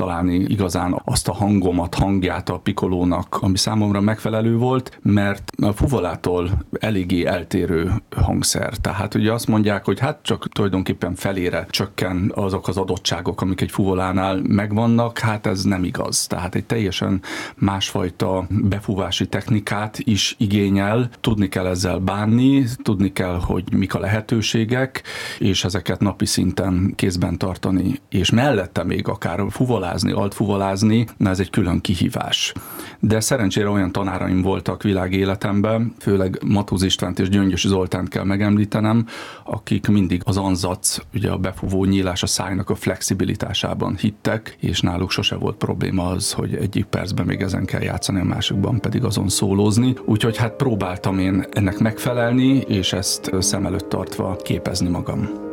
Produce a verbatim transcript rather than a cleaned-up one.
megtalálni igazán azt a hangomat, hangját a pikolónak, ami számomra megfelelő volt, mert a fuvolától eléggé eltérő hangszer. Tehát ugye azt mondják, hogy hát csak tulajdonképpen felére csökken azok az adottságok, amik egy fuvolánál megvannak, hát ez nem igaz. Tehát egy teljesen másfajta befúvási technikát is igényel, tudni kell ezzel bánni, tudni kell, hogy mik a lehetőségek, és ezeket napi szinten kézben tartani, és mellette még akár fuvolázni, altfuvolázni, na ez egy külön kihívás. De szerencsére olyan tanáraim voltak világéletemben, főleg Matúz Istvánt és Gyöngyösi Zoltánt kell megemlítenem, akik mindig az anzac, ugye a befúvó nyílás a szájnak a flexibilitásában hittek, és náluk sose volt probléma az, hogy egyik percben még ezen kell játszani, a másikban pedig azon szólózni. Úgyhogy hát próbáltam én ennek megfelelni, és ezt szem előtt tartva képezni magam.